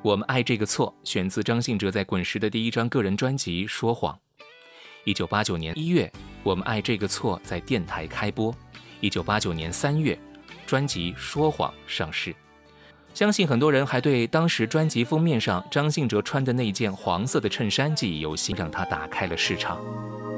我们爱这个错选自张信哲在滚石的第一张个人专辑《说谎》。1989年1月，我们爱这个错在电台开播。1989年3月，专辑《说谎》上市。相信很多人还对当时专辑封面上张信哲穿的那件黄色的衬衫记忆犹新，让他打开了市场。